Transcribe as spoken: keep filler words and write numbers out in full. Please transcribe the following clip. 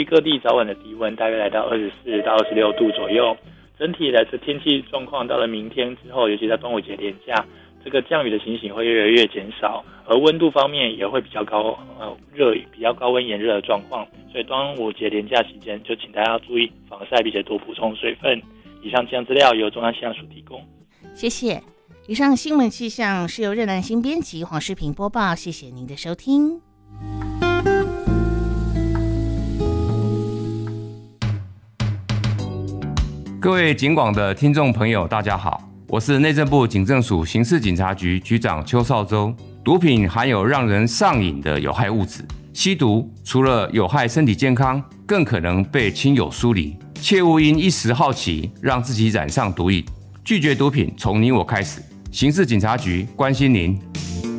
各地早晚的低温大约来到二十四到二十六度左右。整体的这天气状况到了明天之后，尤其在端午节连假，这个降雨的情形会越来越减少，而温度方面也会比较高，呃，热比较高温炎热的状况。所以端午节连假期间，就请大家要注意防晒，并且多补充水分。以上气象资料由中央气象署提供。 谢谢。以上新闻气象是由热兰新编辑黄诗萍播报，谢谢您的收听。 各位警广的听众朋友，大家好，我是内政部警政署刑事警察局局长邱少洲。毒品含有让人上瘾的有害物质，吸毒除了有害身体健康，更可能被亲友疏离。切勿因一时好奇，让自己染上毒瘾。拒绝毒品，从你我开始。刑事警察局关心您。